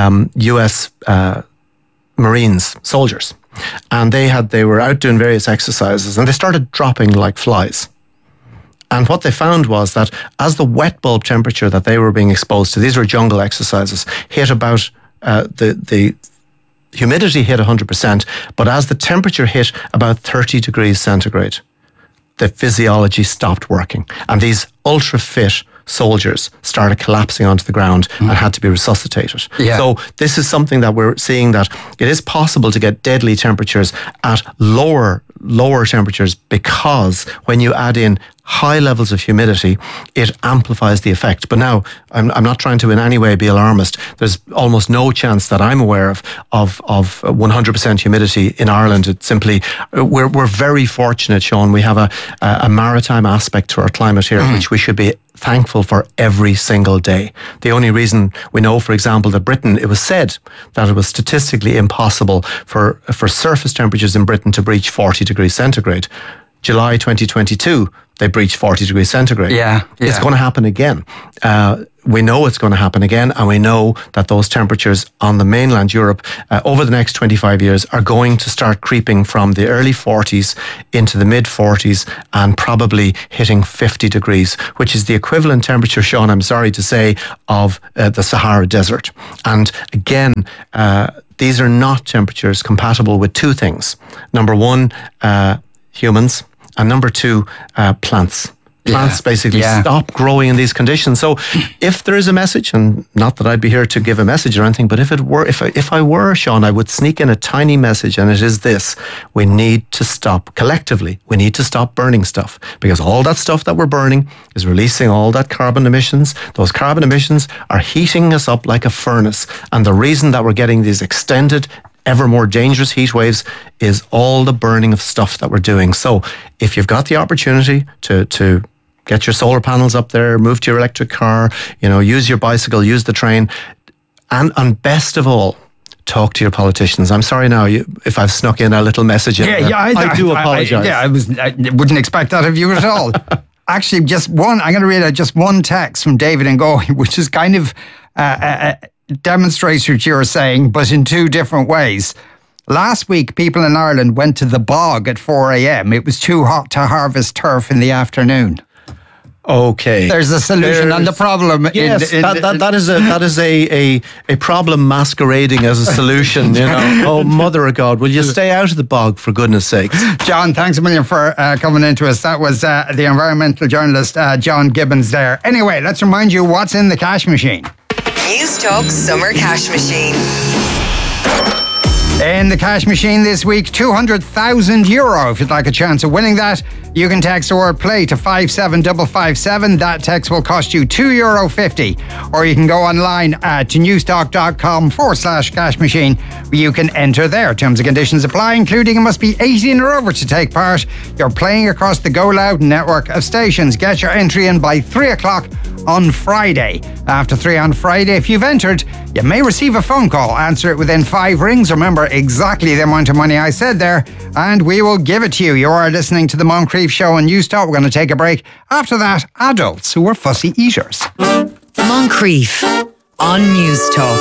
US Marines, soldiers. And they were out doing various exercises, and they started dropping like flies. And what they found was that as the wet bulb temperature that they were being exposed to, these were jungle exercises, hit about the humidity hit 100%, but as the temperature hit about 30 degrees centigrade, the physiology stopped working. And these ultra fit soldiers started collapsing onto the ground and had to be resuscitated. Yeah. So this is something that we're seeing, that it is possible to get deadly temperatures at lower temperatures, because when you add in high levels of humidity, it amplifies the effect. But now, I'm not trying to in any way be alarmist. There's almost no chance that I'm aware of 100% humidity in Ireland. It's simply, we're very fortunate, Sean. We have a maritime aspect to our climate here, which we should be thankful for every single day. The only reason we know, for example, that Britain, it was said that it was statistically impossible for surface temperatures in Britain to breach 40 degrees centigrade. July 2022, they breached 40 degrees centigrade. Yeah. It's going to happen again. We know it's going to happen again, and we know that those temperatures on the mainland Europe over the next 25 years are going to start creeping from the early 40s into the mid 40s and probably hitting 50 degrees, which is the equivalent temperature, Sean, I'm sorry to say, of the Sahara Desert. And again, these are not temperatures compatible with two things. Number one, humans, and number two, plants. Plants basically stop growing in these conditions. So if there is a message, and not that I'd be here to give a message or anything, but if I were, Sean, I would sneak in a tiny message, and it is this: we need to stop collectively. We need to stop burning stuff, because all that stuff that we're burning is releasing all that carbon emissions. Those carbon emissions are heating us up like a furnace. And the reason that we're getting these extended, ever more dangerous heat waves is all the burning of stuff that we're doing. So if you've got the opportunity to get your solar panels up there, move to your electric car, use your bicycle, use the train, and best of all, talk to your politicians. I'm sorry now if I've snuck in a little message in there. I do apologise. I wouldn't expect that of you at all. Actually, I'm going to read out just one text from David and Galway, which is kind of demonstrates what you're saying, but in two different ways. Last week, people in Ireland went to the bog at 4 a.m. It was too hot to harvest turf in the afternoon. Okay. There's a solution on the problem. Yes, that is a problem masquerading as a solution. Oh, Mother of God, will you stay out of the bog, for goodness sakes? John, thanks a million for coming into us. That was the environmental journalist John Gibbons there. Anyway, let's remind you what's in the cash machine. News Talk Summer Cash Machine. In the cash machine this week, €200,000. If you'd like a chance of winning that, you can text the word play to 57557. That text will cost you €2.50. Or you can go online to newstalk.com/cash machine, where you can enter there. Terms and conditions apply, including you must be 18 or over to take part. You're playing across the Go Loud network of stations. Get your entry in by 3 o'clock on Friday. After 3 on Friday, if you've entered, you may receive a phone call. Answer it within 5 rings. Remember exactly the amount of money I said there, and we will give it to you. You are listening to the Moncrief Show on News Talk. We're going to take a break. After that, adults who are fussy eaters. Moncrief on News Talk.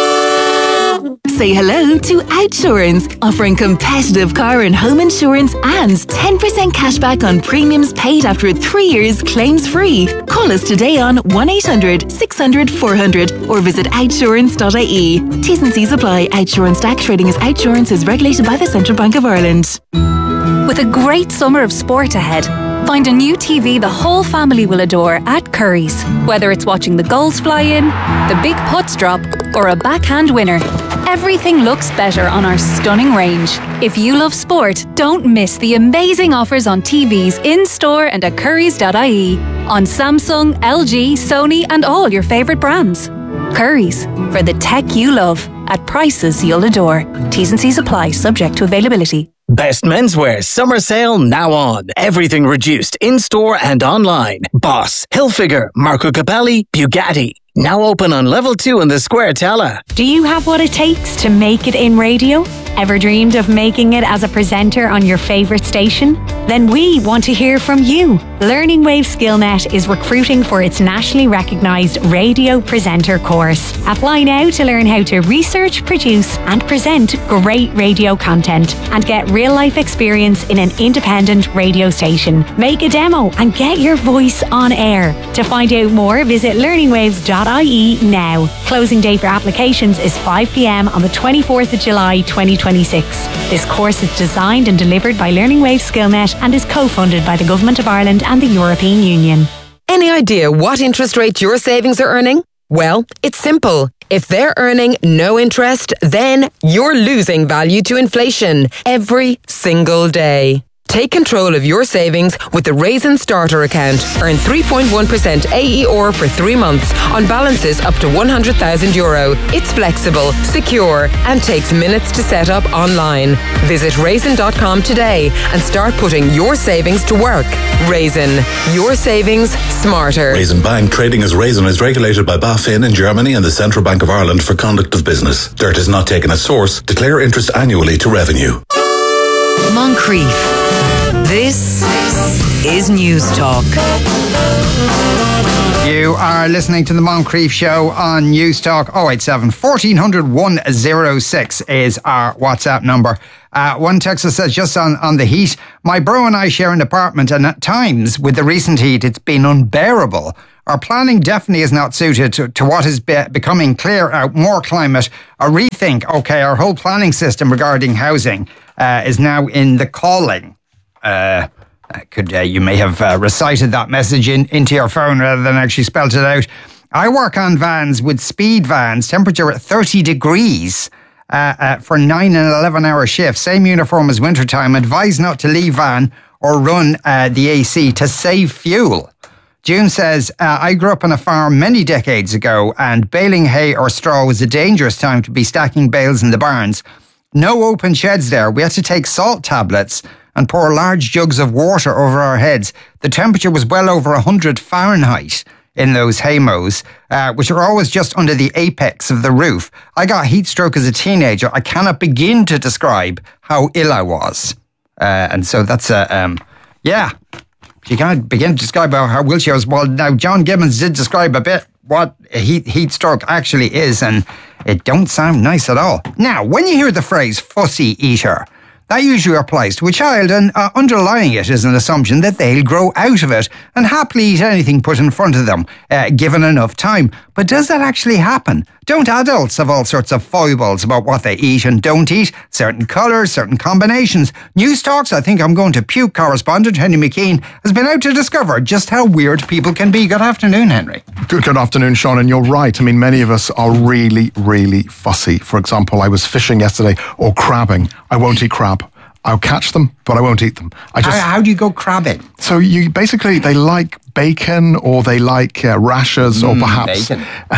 Say hello to Outsurance, offering competitive car and home insurance and 10% cashback on premiums paid after 3 years claims-free. Call us today on 1-800-600-400 or visit outsurance.ie. T's and C's apply. Outsurance DAC trading as Outsurance is regulated by the Central Bank of Ireland. With a great summer of sport ahead, find a new TV the whole family will adore at Curry's. Whether it's watching the goals fly in, the big putts drop, or a backhand winner, everything looks better on our stunning range. If you love sport, don't miss the amazing offers on TVs in-store and at currys.ie on Samsung, LG, Sony and all your favourite brands. Curry's, for the tech you love, at prices you'll adore. T's and C's apply, subject to availability. Best menswear summer sale now on. Everything reduced in-store and online. Boss, Hilfiger, Marco Capelli, Bugatti. Now open on level 2 in the Square Tala. Do you have what it takes to make it in radio? Ever dreamed of making it as a presenter on your favourite station? Then we want to hear from you. Learning Wave SkillNet is recruiting for its nationally recognised radio presenter course. Apply now to learn how to research, produce and present great radio content and get real-life experience in an independent radio station. Make a demo and get your voice on air. To find out more, visit learningwaves.ie now. Closing date for applications is 5 p.m. on the 24th of July 2026. This course is designed and delivered by Learning Wave SkillNet and is co-funded by the Government of Ireland and the European Union. Any idea what interest rate your savings are earning? Well, it's simple. If they're earning no interest, then you're losing value to inflation every single day. Take control of your savings with the Raisin Starter account. Earn 3.1% AER for 3 months on balances up to €100,000. It's flexible, secure, and takes minutes to set up online. Visit raisin.com today and start putting your savings to work. Raisin, your savings smarter. Raisin Bank, trading as Raisin, is regulated by BaFin in Germany and the Central Bank of Ireland for conduct of business. Dirt is not taken at source. Declare interest annually to revenue. Moncrief. This is News Talk. You are listening to the Moncrief Show on News Talk. 087 1400 106 is our WhatsApp number. One texter says, just on the heat, my bro and I share an apartment, and at times with the recent heat it's been unbearable. Our planning definitely is not suited to what is becoming clear out, more climate. A rethink, our whole planning system regarding housing is now in the calling. You may have recited that message into your phone rather than actually spelt it out. I work on vans with speed vans, temperature at 30 degrees for 9 and 11 hour shifts. Same uniform as wintertime. Advise not to leave van or run the AC to save fuel. June says, I grew up on a farm many decades ago, and baling hay or straw was a dangerous time to be stacking bales in the barns. No open sheds there. We had to take salt tablets and pour large jugs of water over our heads. The temperature was well over 100 Fahrenheit in those haymows, which are always just under the apex of the roof. I got heat stroke as a teenager. I cannot begin to describe how ill I was. And so that's you can't begin to describe how Wiltshire was. Well, now, John Gibbons did describe a bit what heat stroke actually is, and it don't sound nice at all. Now, when you hear the phrase fussy eater, that usually applies to a child, and underlying it is an assumption that they'll grow out of it and happily eat anything put in front of them, given enough time. But does that actually happen? Don't adults have all sorts of foibles about what they eat and don't eat? Certain colours, certain combinations. News Talks, I think I'm going to puke correspondent Henry McKean has been out to discover just how weird people can be. Good afternoon, Henry. Good afternoon, Sean, and you're right. I mean, many of us are really, really fussy. For example, I was fishing yesterday or crabbing. I won't eat crab. I'll catch them, but I won't eat them. How do you go crabbing? So they like bacon, or they like rashers, or perhaps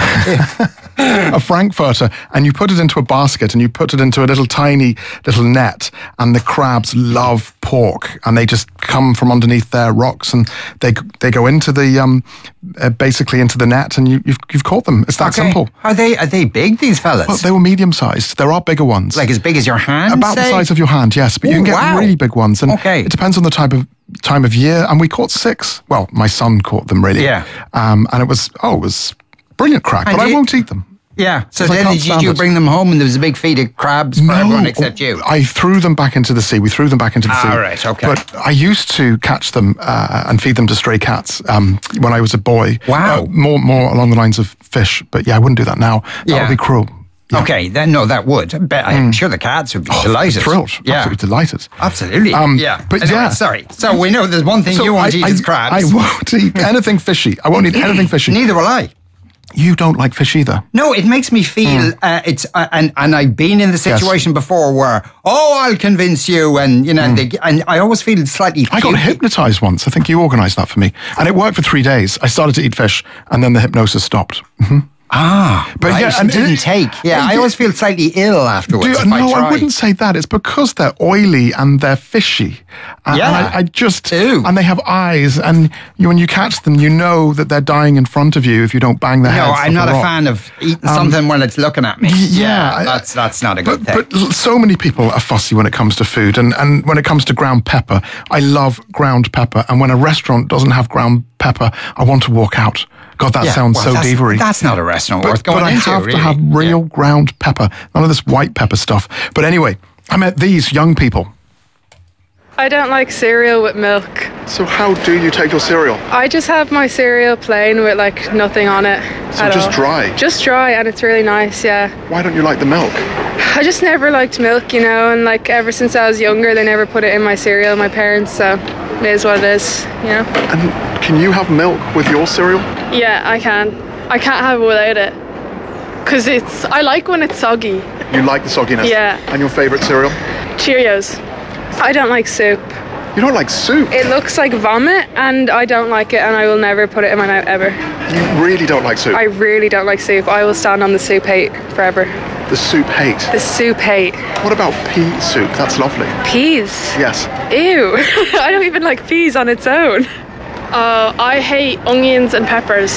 a frankfurter, and you put it into a basket and you put it into a tiny little net, and the crabs love pork, and they just come from underneath their rocks, and they go into the basically into the net, and you've caught them. It's that simple. Are they big, these fellas? Well, they were medium sized. There are bigger ones, like as big as your hand, about the size of your hand. Yes, but you can get really big ones, and it depends on the time of year. And we caught 6. Well, my son caught them really. Yeah. And it was brilliant crack, but I won't eat them. Yeah. So then did you bring them home and there was a big feed of crabs for everyone except you? I threw them back into the sea. We threw them back into the sea. Right, okay. But I used to catch them and feed them to stray cats when I was a boy. Wow. More along the lines of fish. But I wouldn't do that now. That would be cruel. Yeah. Okay, then that would. But I'm sure the cats would be delighted. Thrilled. Yeah. Absolutely delighted. Absolutely. But anyway, sorry. So we know there's one thing you won't eat is crabs. I won't eat anything fishy. I won't eat anything fishy. Neither will I. You don't like fish either. No, it makes me feel it's and I've been in the situation before where I'll convince you, and and I always feel slightly. I got hypnotised once. I think you organised that for me, and it worked for 3 days. I started to eat fish, and then the hypnosis stopped. Mm-hmm. But right, and it didn't take. Yeah, I always feel slightly ill afterwards. I wouldn't say that. It's because they're oily and they're fishy. And I just and they have eyes, and when you catch them, you know that they're dying in front of you if you don't bang their heads. No, I'm not a fan of eating something when it's looking at me. That's not a good thing. But so many people are fussy when it comes to food, and when it comes to ground pepper. I love ground pepper, and when a restaurant doesn't have ground pepper, I want to walk out. God, that sounds so thievery. That's not a restaurant worth going into, But I have to have real ground pepper. None of this white pepper stuff. But anyway, I met these young people. I don't like cereal with milk. So how do you take your cereal? I just have my cereal plain with nothing on it. So just dry? Just dry, and it's really nice, yeah. Why don't you like the milk? I just never liked milk, and ever since I was younger, they never put it in my cereal, my parents, so it is what it is, And can you have milk with your cereal? Yeah, I can. I can't have it without it. Because I like when it's soggy. You like the sogginess? Yeah. And your favourite cereal? Cheerios. I don't like soup. You don't like soup? It looks like vomit, and I don't like it, and I will never put it in my mouth ever. You really don't like soup? I really don't like soup. I will stand on the soup hate forever. The soup hate? The soup hate. What about pea soup? That's lovely. Peas? Yes. Ew. I don't even like peas on its own. I hate onions and peppers.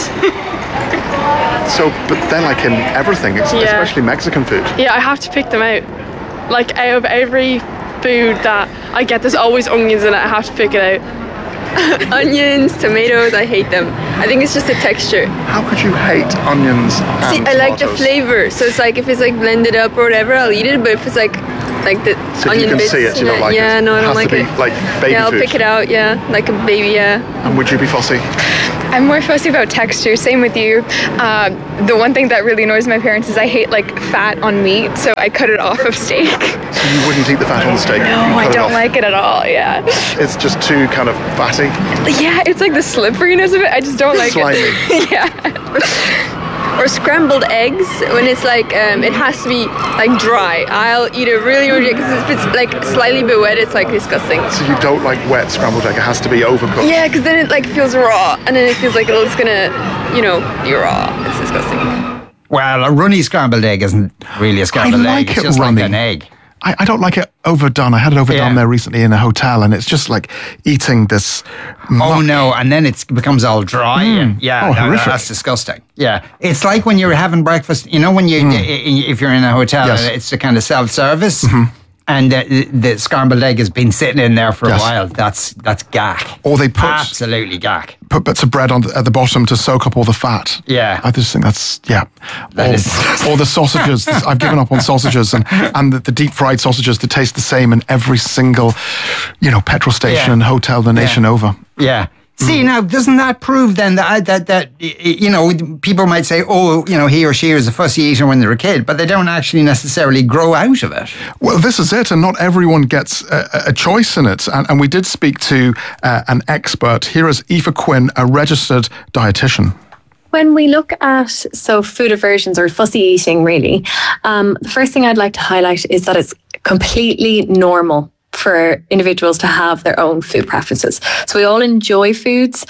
So, but they're like in everything, especially Mexican food. Yeah, I have to pick them out. Like, out of every food that I get, there's always onions in it. I have to pick it out. Onions, tomatoes, I hate them. I think it's just the texture. How could you hate onions and See, I like the flavour. So it's like, if it's like blended up or whatever, I'll eat it. But if it's like the so onion you can bits, see it, you don't like it? Yeah, no, I don't like it. Like baby I'll food. pick it out, like a baby, And would you be fussy? I'm more fussy about texture, same with you. The one thing that really annoys my parents is I hate like fat on meat, so I cut it off of steak. So you wouldn't eat the fat on the steak? No, I don't like it at all, yeah. It's just too kind of fatty? Yeah, it's like the slipperiness of it, I just don't like it. Yeah. Or scrambled eggs, when it's like, it has to be like dry. I'll eat it really, because if it's like slightly bit wet, it's like disgusting. So you don't like wet scrambled egg, it has to be overcooked? Yeah, because then it like feels raw, and then it feels like it's gonna, be raw. It's disgusting. Well, a runny scrambled egg isn't really a scrambled egg. It's just runny. like an egg. I don't like it overdone. I had it overdone there recently in a hotel, and it's just like eating this. Oh no! And then it becomes all dry. And horrific. That's disgusting. Yeah, it's like when you're having breakfast. You know, when you if you're in a hotel, and it's the kind of self-service. And the scrambled egg has been sitting in there for a while. That's gack. Or they put absolutely gack. Put bits of bread at the bottom to soak up all the fat. Yeah, I just think that's or the sausages. I've given up on sausages and the deep fried sausages that taste the same in every single, petrol station and hotel the nation over. Yeah. See, now, doesn't that prove then that people might say, he or she is a fussy eater when they're a kid, but they don't actually necessarily grow out of it? Well, this is it, and not everyone gets a choice in it. And we did speak to an expert. Here is Aoife Quinn, a registered dietitian. When we look at food aversions or fussy eating, really, the first thing I'd like to highlight is that it's completely normal for individuals to have their own food preferences. So we all enjoy foods,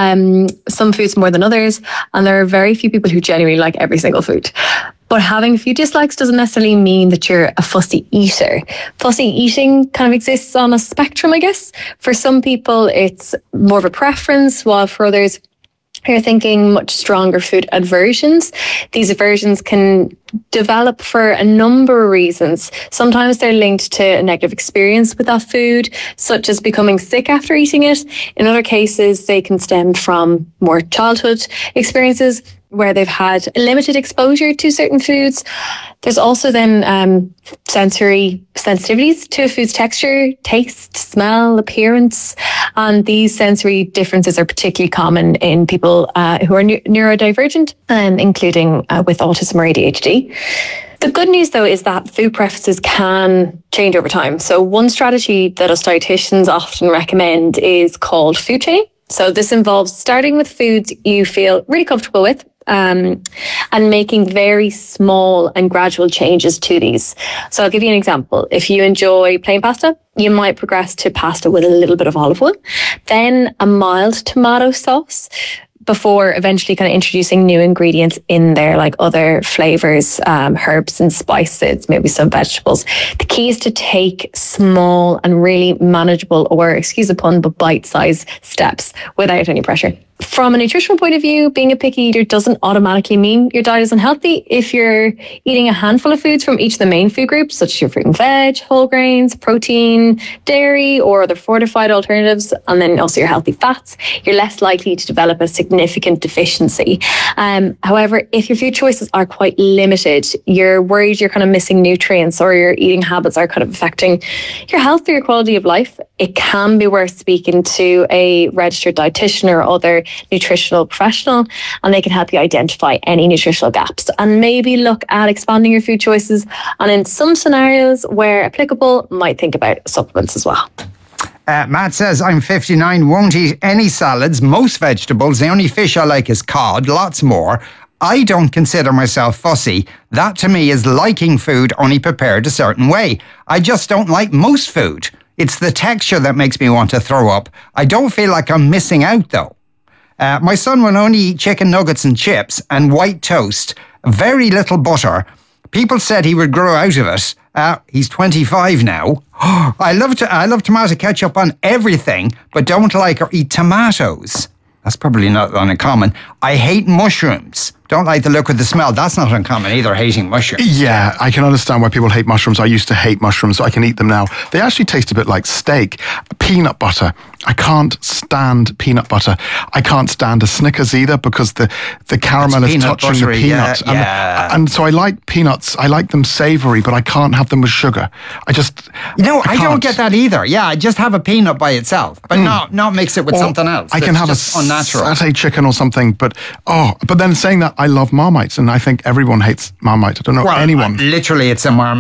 some foods more than others, and there are very few people who genuinely like every single food. But having a few dislikes doesn't necessarily mean that you're a fussy eater. Fussy eating kind of exists on a spectrum, I guess. For some people, it's more of a preference, while for others, you're thinking much stronger food aversions. These aversions can develop for a number of reasons. Sometimes they're linked to a negative experience with that food, such as becoming sick after eating it. In other cases, they can stem from more childhood experiences where they've had limited exposure to certain foods. There's also then sensory sensitivities to a food's texture, taste, smell, appearance. And these sensory differences are particularly common in people who are neurodivergent, including with autism or ADHD. The good news, though, is that food preferences can change over time. So one strategy that us dietitians often recommend is called food chaining. So this involves starting with foods you feel really comfortable with, and making very small and gradual changes to these. So I'll give you an example. If you enjoy plain pasta, you might progress to pasta with a little bit of olive oil, then a mild tomato sauce, before eventually kind of introducing new ingredients in there, like other flavors, herbs and spices, maybe some vegetables. The key is to take small and really manageable, or excuse the pun, but bite-sized steps without any pressure. From a nutritional point of view, being a picky eater doesn't automatically mean your diet is unhealthy. If you're eating a handful of foods from each of the main food groups, such as your fruit and veg, whole grains, protein, dairy, or other fortified alternatives, and then also your healthy fats, you're less likely to develop a significant deficiency. However, if your food choices are quite limited, you're worried you're kind of missing nutrients, or your eating habits are kind of affecting your health or your quality of life, it can be worth speaking to a registered dietitian or other nutritional professional, and they can help you identify any nutritional gaps and maybe look at expanding your food choices, and in some scenarios where applicable, might think about supplements as well. Matt says, I'm 59, won't eat any salads, most vegetables. The only fish I like is cod, lots more. I don't consider myself fussy. That to me is liking food only prepared a certain way. I just don't like most food. It's the texture that makes me want to throw up. I don't feel like I'm missing out though. My son will only eat chicken nuggets and chips and white toast, very little butter. People said he would grow out of it. He's 25 now. I love tomato ketchup on everything, but don't like or eat tomatoes. That's probably not uncommon. I hate mushrooms. Don't like the look or the smell. That's not uncommon either, hating mushrooms. Yeah, I can understand why people hate mushrooms. I used to hate mushrooms, so I can eat them now. They actually taste a bit like steak. Peanut butter. I can't stand peanut butter. I can't stand a Snickers either because the caramel is touching the peanut. Yeah. And so I like peanuts. I like them savoury, but I can't have them with sugar. I don't get that either. Yeah, I just have a peanut by itself, but not mix it with something else. I can have a unnatural satay chicken or something, but then saying that, I love Marmite, and I think everyone hates Marmite. I don't know anyone. Literally, it's a